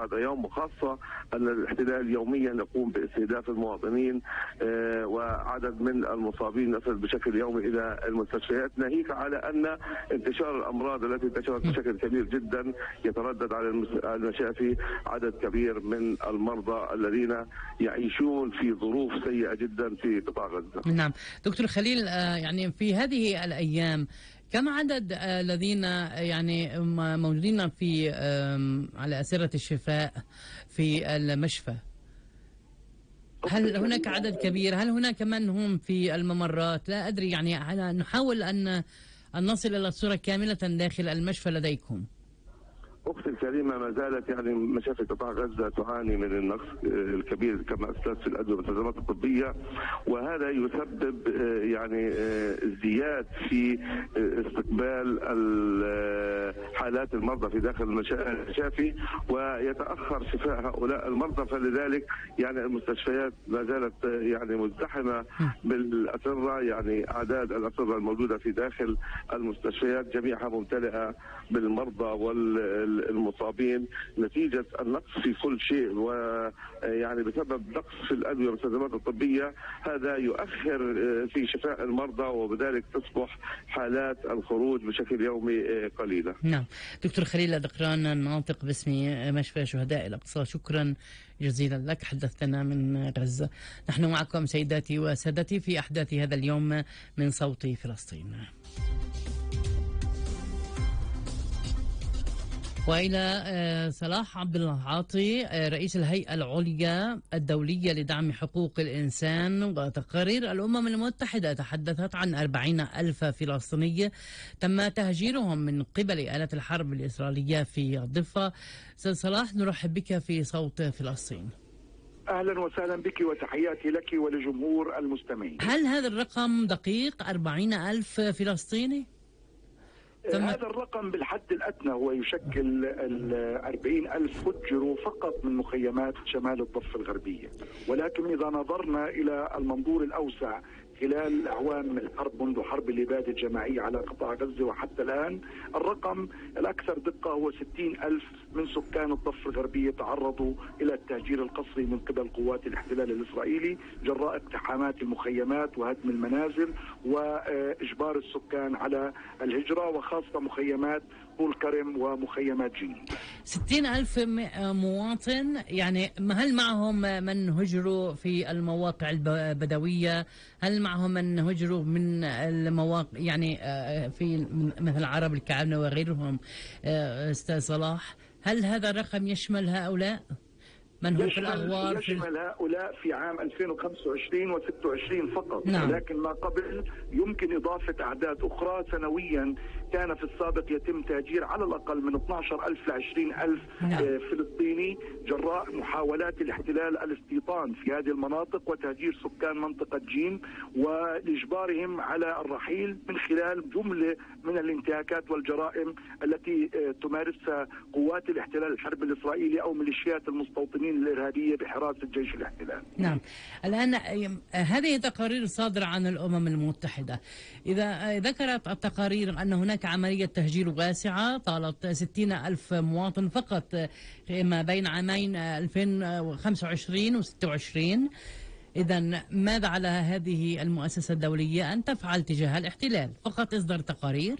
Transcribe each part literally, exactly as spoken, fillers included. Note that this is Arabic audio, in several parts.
هذا يوم، وخاصة أن الاحتلال يوميا يقوم باستهداف المواطنين وعدد من المصابين يصل بشكل يومي إلى المستشفيات، ناهيك على أن انتشار الأمراض التي انتشرت بشكل كبير جدا يتردد على المشافي عدد كبير من المرضى الذين يعيشون في ظروف سيئة جدا في قطاع غزة. نعم دكتور خليل، يعني في هذه الأيام كم عدد الذين يعني موجودين في على أسرة الشفاء في المشفى؟ هل هناك عدد كبير؟ هل هناك من هم في الممرات؟ لا أدري، يعني نحاول أن أن نصل إلى الصورة كاملة داخل المشفى لديكم. أختي الكريمة، ما زالت يعني مشافي قطاع غزة تعاني من النقص الكبير كما أسلفت في الأدوية والمستلزمات الطبية، وهذا يسبب يعني ازدياد في استقبال حالات المرضى في داخل المشافي، ويتأخر شفاء هؤلاء المرضى، فلذلك يعني المستشفيات ما زالت يعني مزدحمة بالأسرة، يعني أعداد الأسرة الموجودة في داخل المستشفيات جميعها ممتلئة بالمرضى وال المصابين نتيجة النقص في كل شيء، ويعني بسبب نقص في الأدوية والمستلزمات الطبية هذا يؤخر في شفاء المرضى، وبذلك تصبح حالات الخروج بشكل يومي قليلة. نعم دكتور خليل دقران، الناطق باسم مشفى شهداء الأقصى، شكرا جزيلا لك، حدثتنا من غزة. نحن معكم سيداتي وسادتي في أحداث هذا اليوم من صوت فلسطين. وإلى صلاح عبد الله عاطي رئيس الهيئة العليا الدولية لدعم حقوق الإنسان، وتقارير الأمم المتحدة تحدثت عن أربعين ألف فلسطيني تم تهجيرهم من قبل آلة الحرب الإسرائيلية في الضفة. سيد صلاح، نرحب بك في صوت فلسطين. أهلا وسهلا بك وتحياتي لك ولجمهور المستمعين. هل هذا الرقم دقيق أربعين ألف فلسطيني؟ هذا الرقم بالحد الأدنى هو يشكل الأربعين ألف هجروا فقط من مخيمات شمال الضفة الغربية، ولكن إذا نظرنا إلى المنظور الأوسع خلال أعوام الحرب منذ حرب الإبادة الجماعية على قطاع غزة وحتى الآن، الرقم الأكثر دقة هو ستين ألف من سكان الضفة الغربية تعرضوا إلى التهجير القسري من قبل قوات الاحتلال الإسرائيلي جراء اقتحامات المخيمات وهدم المنازل وإجبار السكان على الهجرة، وخاصة مخيمات طول كرم ومخيمات جيني. ستين ألف مواطن، يعني هل معهم من هجروا في المواقع البدوية؟ هل معهم من هجروا من المواقع يعني في مثل عرب الكعبة وغيرهم؟ أستاذ صلاح، هل هذا الرقم يشمل هؤلاء من هم في الأغوار؟ يشمل هؤلاء في عام ألفين وخمسة وعشرين وستة وعشرين فقط. نعم. لكن ما قبل يمكن إضافة أعداد أخرى. سنويا كان في السابق يتم تهجير على الأقل من اثني عشر ألف ل عشرين ألف نعم. فلسطيني جراء محاولات الاحتلال الاستيطان في هذه المناطق وتهجير سكان منطقة جيم وإجبارهم على الرحيل من خلال جملة من الانتهاكات والجرائم التي تمارسها قوات الاحتلال الحرب الإسرائيلي أو ميليشيات المستوطنين الإرهابية بحراسة جيش الاحتلال. نعم. الآن هذه تقارير صادرة عن الأمم المتحدة، إذا ذكرت التقارير أن هناك عملية تهجير واسعة طالت ستين ألف مواطن فقط ما بين عامين ألفين وخمسة وعشرين وستة وعشرين، إذا ماذا على هذه المؤسسة الدولية أن تفعل تجاه الاحتلال؟ فقط إصدار تقارير؟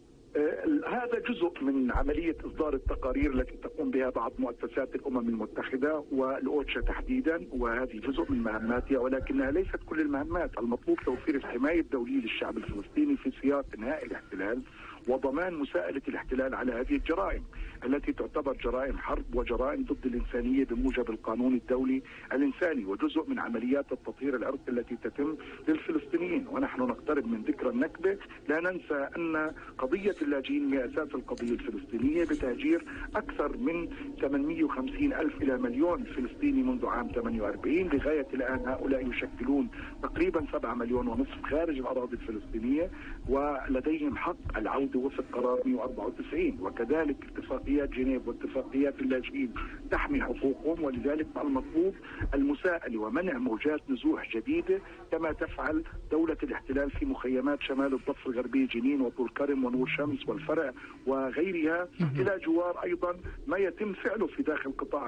هذا جزء من عملية إصدار التقارير التي تقوم بها بعض مؤسسات الأمم المتحدة والأوتشا تحديدا، وهذه جزء من مهماتها، ولكنها ليست كل المهمات. المطلوب توفير الحماية الدولية للشعب الفلسطيني في سياق إنهاء الاحتلال وضمان مساءلة الاحتلال على هذه الجرائم التي تعتبر جرائم حرب وجرائم ضد الإنسانية بموجب القانون الدولي الإنساني، وجزء من عمليات التطهير العرقي التي تتم للفلسطينيين. ونحن نقترب من ذكرى النكبة، لا ننسى أن قضية اللاجئين هي أساس القضية الفلسطينية بتهجير أكثر من ثمانمئة وخمسين ألف إلى مليون فلسطيني منذ عام ثمانية وأربعين. لغاية الآن هؤلاء يشكلون تقريبا سبعة مليون ونصف خارج الأراضي الفلسطينية، ولديهم حق العودة وفق قرار مئة وأربعة وتسعين، وكذلك اتفاقيات جنيف واتفاقيات اللاجئين تحمي حقوقهم. ولذلك المطلوب المساءلة ومنع موجات نزوح جديدة كما تفعل دولة الاحتلال في مخيمات شمال الضفة الغربية جنين وطول كرم ونور شمس والفرع وغيرها، إلى جوار أيضا ما يتم فعله في داخل قطاع